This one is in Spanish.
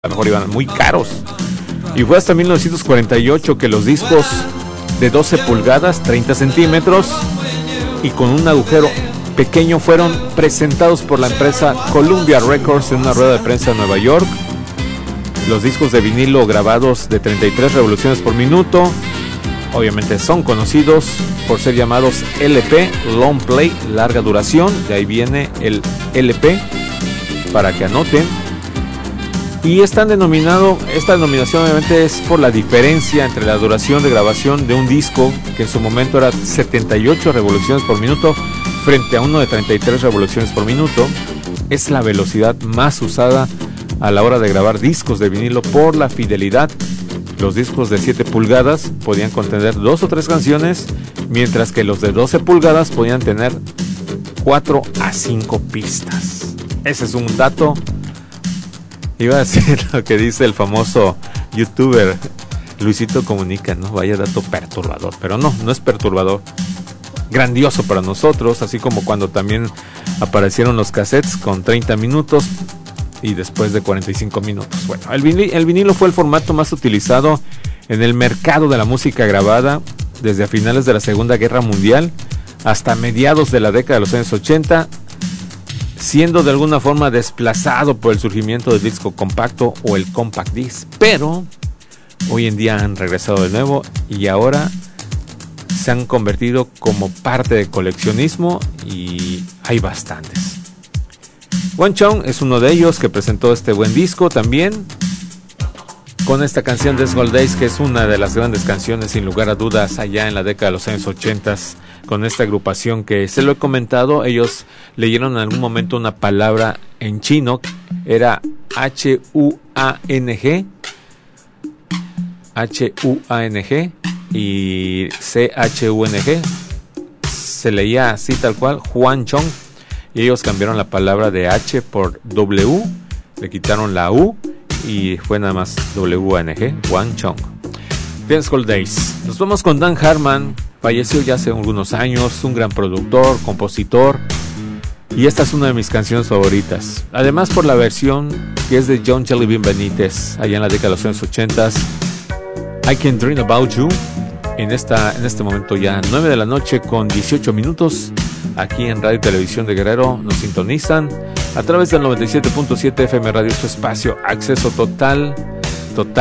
a lo mejor iban muy caros. Y fue hasta 1948 que los discos de 12 pulgadas, 30 centímetros y con un agujero pequeño fueron presentados por la empresa Columbia Records en una rueda de prensa en Nueva York. Los discos de vinilo grabados de 33 revoluciones por minuto, obviamente son conocidos por ser llamados LP, Long Play, larga duración, de ahí viene el LP, para que anoten. Y esta denominación obviamente es por la diferencia entre la duración de grabación de un disco, que en su momento era 78 revoluciones por minuto, frente a uno de 33 revoluciones por minuto. Es la velocidad más usada a la hora de grabar discos de vinilo por la fidelidad. Los discos de 7 pulgadas podían contener 2 o 3 canciones, mientras que los de 12 pulgadas podían tener 4 a 5 pistas. Ese es un dato. Iba a decir lo que dice el famoso youtuber Luisito Comunica, ¿no? Vaya dato perturbador, pero no es perturbador. Grandioso para nosotros, así como cuando también aparecieron los cassettes con 30 minutos y después de 45 minutos. Bueno, el vinilo fue el formato más utilizado en el mercado de la música grabada desde a finales de la Segunda Guerra Mundial hasta mediados de la década de los años 80, siendo de alguna forma desplazado por el surgimiento del disco compacto o el compact disc, pero hoy en día han regresado de nuevo y ahora se han convertido como parte del coleccionismo y hay bastantes. One Chong es uno de ellos que presentó este buen disco también con esta canción Death Gold Days, que es una de las grandes canciones sin lugar a dudas allá en la década de los años 80, con esta agrupación que se lo he comentado. Ellos leyeron en algún momento una palabra en chino, era H-U-A-N-G y C-H-U-N-G, se leía así tal cual, One Chong, y ellos cambiaron la palabra de H por W, le quitaron la U y fue nada más W-A-N-G, One Chong. Death Gold Days. Nos vamos con Dan Hartman. Falleció ya hace algunos años, un gran productor, compositor, y esta es una de mis canciones favoritas. Además por la versión que es de John Jelly Bean Benítez, allá en la década de los años 80. I Can Dream About You. En este momento ya 9 de la noche con 18 minutos. Aquí en Radio y Televisión de Guerrero nos sintonizan a través del 97.7 FM Radio, su espacio, acceso total